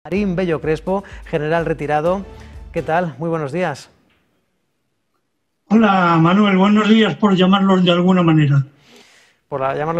Marín Bello Crespo, general retirado. ¿Qué tal? Muy buenos días. Hola Manuel, buenos días por llamarlos de alguna manera. Por llamarlo